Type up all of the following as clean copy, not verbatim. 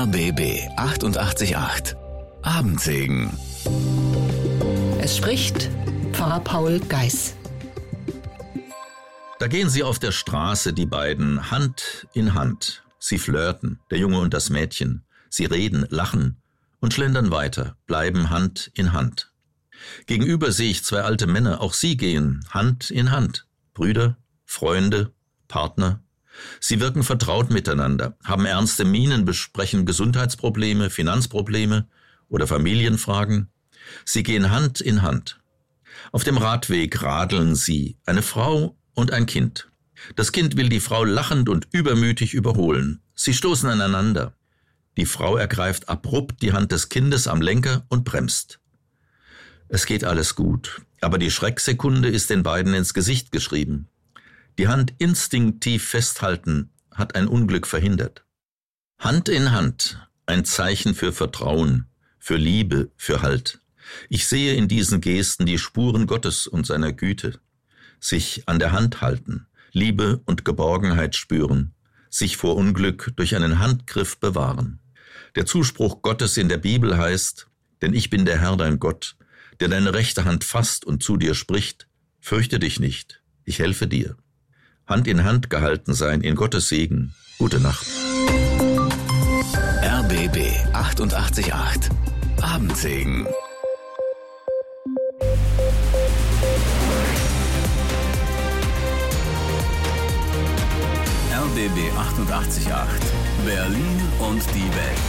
RBB 88.8 Abendsegen. Es spricht Pfarrer Paul Geis. Da gehen sie auf der Straße, die beiden, Hand in Hand. Sie flirten, der Junge und das Mädchen. Sie reden, lachen und schlendern weiter, bleiben Hand in Hand. Gegenüber sehe ich zwei alte Männer, auch sie gehen Hand in Hand. Brüder, Freunde, Partner. Sie wirken vertraut miteinander, haben ernste Mienen, besprechen Gesundheitsprobleme, Finanzprobleme oder Familienfragen. Sie gehen Hand in Hand. Auf dem Radweg radeln sie, eine Frau und ein Kind. Das Kind will die Frau lachend und übermütig überholen. Sie stoßen aneinander. Die Frau ergreift abrupt die Hand des Kindes am Lenker und bremst. Es geht alles gut, aber die Schrecksekunde ist den beiden ins Gesicht geschrieben. Die Hand instinktiv festhalten hat ein Unglück verhindert. Hand in Hand, ein Zeichen für Vertrauen, für Liebe, für Halt. Ich sehe in diesen Gesten die Spuren Gottes und seiner Güte. Sich an der Hand halten, Liebe und Geborgenheit spüren, sich vor Unglück durch einen Handgriff bewahren. Der Zuspruch Gottes in der Bibel heißt, denn ich bin der Herr dein Gott, der deine rechte Hand fasst und zu dir spricht, fürchte dich nicht, ich helfe dir. Hand in Hand gehalten sein in Gottes Segen. Gute Nacht. RBB 88.8 Abendsegen. RBB 88.8 Berlin und die Welt.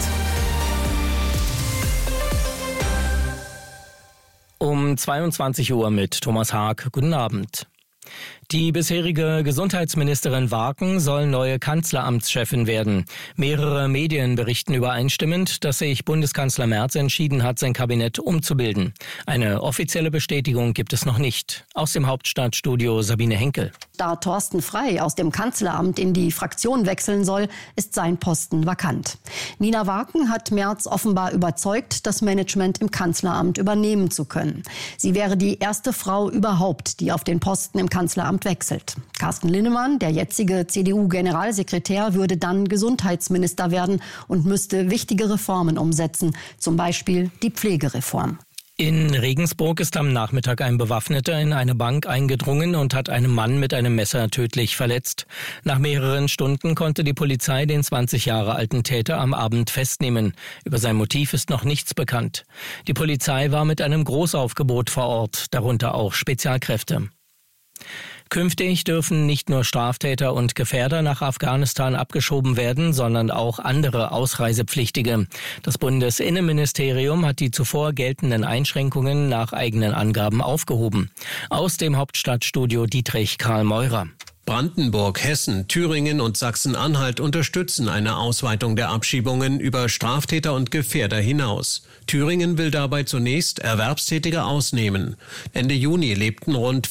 Um 22 Uhr mit Thomas Haag. Guten Abend. Die bisherige Gesundheitsministerin Waken soll neue Kanzleramtschefin werden. Mehrere Medien berichten übereinstimmend, dass sich Bundeskanzler Merz entschieden hat, sein Kabinett umzubilden. Eine offizielle Bestätigung gibt es noch nicht. Aus dem Hauptstadtstudio Sabine Henkel. Da Thorsten Frey aus dem Kanzleramt in die Fraktion wechseln soll, ist sein Posten vakant. Nina Waken hat Merz offenbar überzeugt, das Management im Kanzleramt übernehmen zu können. Sie wäre die erste Frau überhaupt, die auf den Posten im Kanzleramt wechselt. Carsten Linnemann, der jetzige CDU-Generalsekretär, würde dann Gesundheitsminister werden und müsste wichtige Reformen umsetzen, zum Beispiel die Pflegereform. In Regensburg ist am Nachmittag ein Bewaffneter in eine Bank eingedrungen und hat einen Mann mit einem Messer tödlich verletzt. Nach mehreren Stunden konnte die Polizei den 20 Jahre alten Täter am Abend festnehmen. Über sein Motiv ist noch nichts bekannt. Die Polizei war mit einem Großaufgebot vor Ort, darunter auch Spezialkräfte. Künftig dürfen nicht nur Straftäter und Gefährder nach Afghanistan abgeschoben werden, sondern auch andere Ausreisepflichtige. Das Bundesinnenministerium hat die zuvor geltenden Einschränkungen nach eigenen Angaben aufgehoben. Aus dem Hauptstadtstudio Dietrich Karl Meurer. Brandenburg, Hessen, Thüringen und Sachsen-Anhalt unterstützen eine Ausweitung der Abschiebungen über Straftäter und Gefährder hinaus. Thüringen will dabei zunächst Erwerbstätige ausnehmen. Ende Juni lebten rund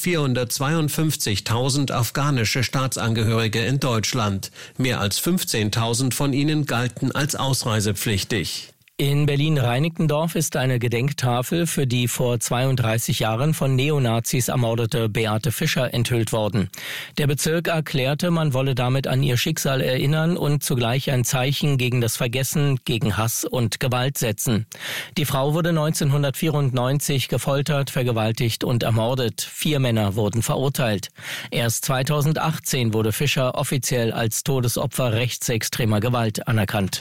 452.000 afghanische Staatsangehörige in Deutschland. Mehr als 15.000 von ihnen galten als ausreisepflichtig. In Berlin-Reinickendorf ist eine Gedenktafel für die vor 32 Jahren von Neonazis ermordete Beate Fischer enthüllt worden. Der Bezirk erklärte, man wolle damit an ihr Schicksal erinnern und zugleich ein Zeichen gegen das Vergessen, gegen Hass und Gewalt setzen. Die Frau wurde 1994 gefoltert, vergewaltigt und ermordet. 4 Männer wurden verurteilt. Erst 2018 wurde Fischer offiziell als Todesopfer rechtsextremer Gewalt anerkannt.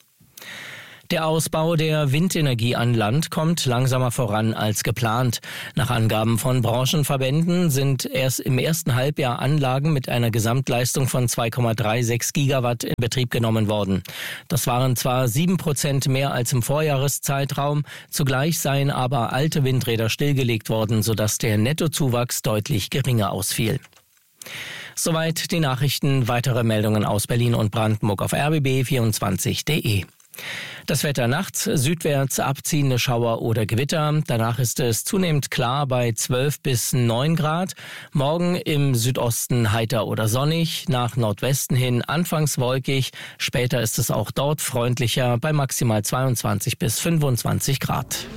Der Ausbau der Windenergie an Land kommt langsamer voran als geplant. Nach Angaben von Branchenverbänden sind erst im ersten Halbjahr Anlagen mit einer Gesamtleistung von 2,36 Gigawatt in Betrieb genommen worden. Das waren zwar 7% mehr als im Vorjahreszeitraum, zugleich seien aber alte Windräder stillgelegt worden, sodass der Nettozuwachs deutlich geringer ausfiel. Soweit die Nachrichten. Weitere Meldungen aus Berlin und Brandenburg auf rbb24.de. Das Wetter nachts, südwärts abziehende Schauer oder Gewitter. Danach ist es zunehmend klar bei 12 bis 9 Grad. Morgen im Südosten heiter oder sonnig, nach Nordwesten hin anfangs wolkig. Später ist es auch dort freundlicher bei maximal 22 bis 25 Grad.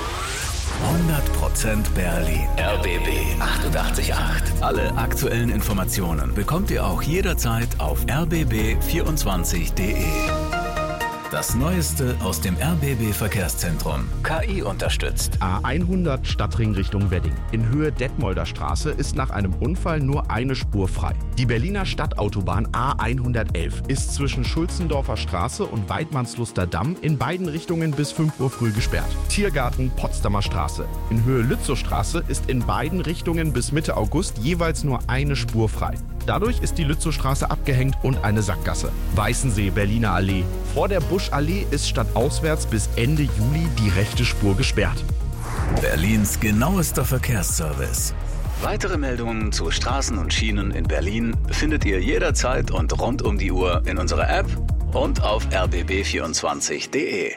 100% Berlin. RBB 88.8. Alle aktuellen Informationen bekommt ihr auch jederzeit auf rbb24.de. Das Neueste aus dem RBB-Verkehrszentrum. KI unterstützt. A100 Stadtring Richtung Wedding. In Höhe Detmolder Straße ist nach einem Unfall nur eine Spur frei. Die Berliner Stadtautobahn A111 ist zwischen Schulzendorfer Straße und Weidmannsluster Damm in beiden Richtungen bis 5 Uhr früh gesperrt. Tiergarten Potsdamer Straße. In Höhe Lützowstraße ist in beiden Richtungen bis Mitte August jeweils nur eine Spur frei. Dadurch ist die Lützowstraße abgehängt und eine Sackgasse. Weißensee, Berliner Allee. Vor der Buschallee ist stadtauswärts bis Ende Juli die rechte Spur gesperrt. Berlins genauester Verkehrsservice. Weitere Meldungen zu Straßen und Schienen in Berlin findet ihr jederzeit und rund um die Uhr in unserer App und auf rbb24.de.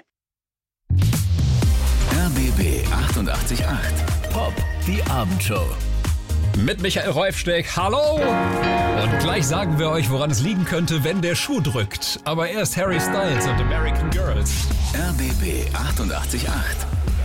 RBB 888 Pop, die Abendshow. Mit Michael Reufsteck, hallo! Und gleich sagen wir euch, woran es liegen könnte, wenn der Schuh drückt. Aber erst Harry Styles und American Girls. RBB 888